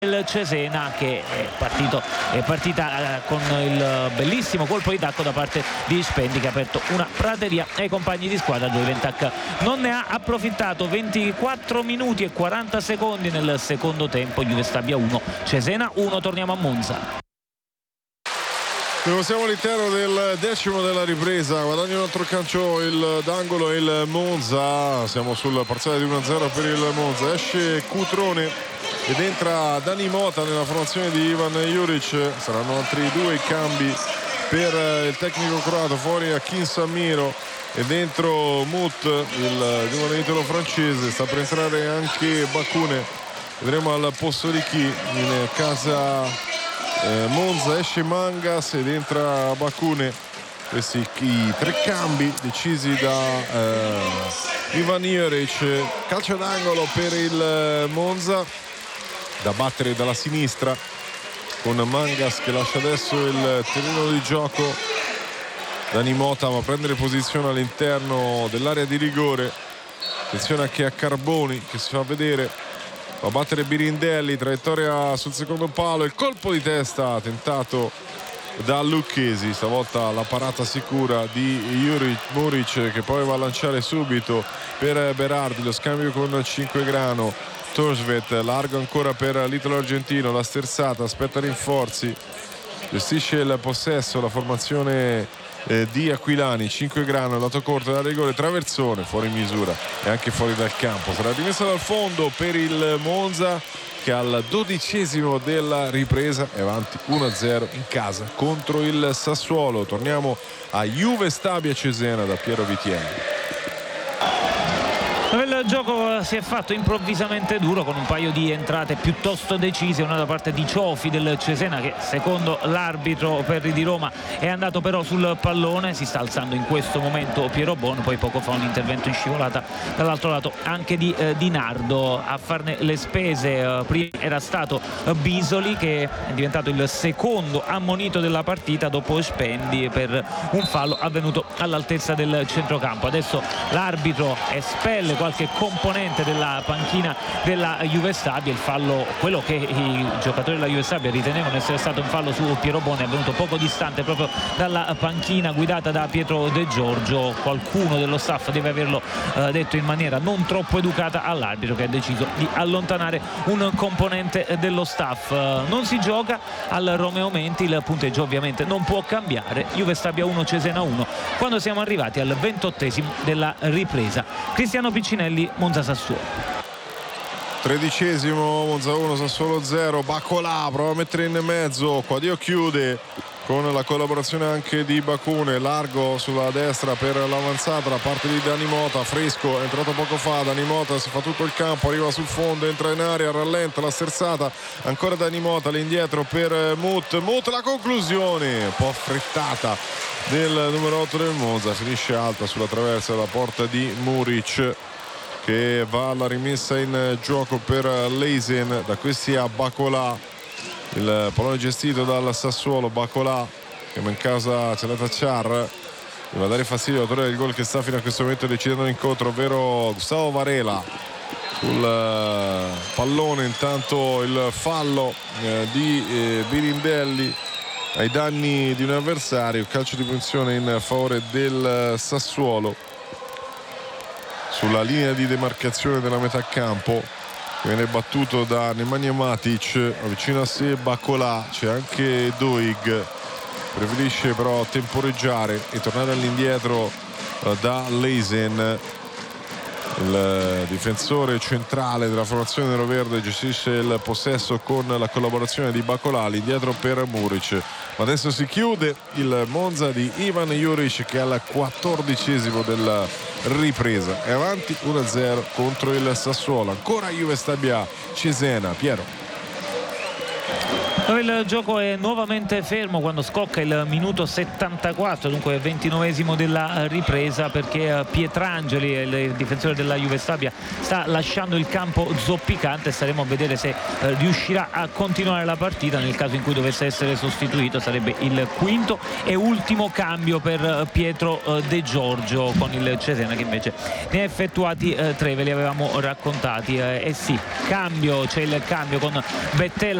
il Cesena, che è partita con il bellissimo colpo di tacco da parte di Spendi, che ha aperto una prateria ai compagni di squadra. Juventac non ne ha approfittato. 24 minuti e 40 secondi nel secondo tempo. Juve Stabia 1, Cesena 1. Torniamo a Monza. Siamo all'interno del decimo della ripresa. Guadagna un altro calcio d'angolo il Monza. Siamo sul parziale di 1-0 per il Monza. Esce Cutrone ed entra Dani Mota nella formazione di Ivan Juric. Saranno altri due i cambi per il tecnico croato. Fuori Akin Samiro e dentro Mut, il giovane italo francese. Sta per entrare anche Bakune. Vedremo al posto di chi in casa Monza. Esce Mangas ed entra Bakune. Questi i tre cambi decisi da Ivan Juric. Calcio d'angolo per il Monza, da battere dalla sinistra, con Mangas che lascia adesso il terreno di gioco. Dani Mota va a prendere posizione all'interno dell'area di rigore. Attenzione anche a Carboni che si fa vedere. Va a battere Birindelli, traiettoria sul secondo palo, il colpo di testa tentato da Lucchesi. Stavolta la parata sicura di Muric, che poi va a lanciare subito per Berardi. Lo scambio con Cinquegrano. Torsvet largo ancora per l'italo argentino. La sterzata, aspetta rinforzi, gestisce il possesso la formazione di Aquilani. Cinquegrano, lato corto da rigore, traversone fuori misura e anche fuori dal campo. Sarà rimessa dal fondo per il Monza, che al 12° della ripresa è avanti 1-0 in casa contro il Sassuolo. Torniamo a Juve Stabia Cesena da Piero Vitielli. Il gioco si è fatto improvvisamente duro, con un paio di entrate piuttosto decise, una da parte di Ciofi del Cesena, che secondo l'arbitro Perri di Roma è andato però sul pallone. Si sta alzando in questo momento Piero Bon, poi poco fa un intervento in scivolata dall'altro lato anche di Di Nardo. A farne le spese prima era stato Bisoli, che è diventato il secondo ammonito della partita dopo Spendi per un fallo avvenuto all'altezza del centrocampo. Adesso l'arbitro espelle qualche componente della panchina della Juve Stabia. Il fallo, quello che i giocatori della Juve Stabia ritenevano essere stato un fallo su Piero Boni, è venuto poco distante proprio dalla panchina guidata da Pietro De Giorgio. Qualcuno dello staff deve averlo detto in maniera non troppo educata all'arbitro, che ha deciso di allontanare un componente dello staff. Non si gioca al Romeo Menti, il punteggio ovviamente non può cambiare. Juve Stabia 1, Cesena 1, quando siamo arrivati al 28° della ripresa. Cristiano Piccinelli, Monza Sassuolo. 13° Monza 1 Sassuolo 0. Bacolà prova a mettere in mezzo, Quadio chiude con la collaborazione anche di Bakune. Largo sulla destra per l'avanzata da parte di Dani Mota. Fresco è entrato poco fa. Dani Mota si fa tutto il campo, arriva sul fondo, entra in area, rallenta la sterzata, ancora Dani Mota all'indietro per Mut, la conclusione un po' affrettata del numero 8 del Monza, finisce alta sulla traversa della porta di Muric, che va alla rimessa in gioco per Leisen. Da questi a Bacolà, il pallone gestito dal Sassuolo. Bacolà, che in casa c'è la Tacciar, deve dare fastidio all'autore del gol che sta fino a questo momento decidendo l'incontro, ovvero Gustavo Varela. Sul pallone intanto il fallo di Birindelli ai danni di un avversario. Calcio di punizione in favore del Sassuolo sulla linea di demarcazione della metà campo. Viene battuto da Nemanja Matic, vicino a sé Bacolà, c'è anche Doig, preferisce però temporeggiare e tornare all'indietro da Leisen. Il difensore centrale della formazione neroverde gestisce il possesso con la collaborazione di Bacolà, all'indietro per Muric. Ma adesso si chiude il Monza di Ivan Juric, che è al 14° della ripresa, è avanti 1-0 contro il Sassuolo. Ancora Juve Stabia Cesena. Piero. dove il gioco è nuovamente fermo quando scocca il minuto 74, dunque 29esimo della ripresa, perché Pietrangeli, il difensore della Juve Stabia, sta lasciando il campo zoppicante. Staremo a vedere se riuscirà a continuare la partita. Nel caso in cui dovesse essere sostituito sarebbe il quinto e ultimo cambio per Pietro De Giorgio con il Cesena, che invece ne ha effettuati 3, ve li avevamo raccontati. Sì, c'è il cambio con Bettella